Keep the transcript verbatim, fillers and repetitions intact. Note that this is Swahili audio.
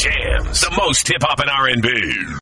Jams, the most hip hop and R and B.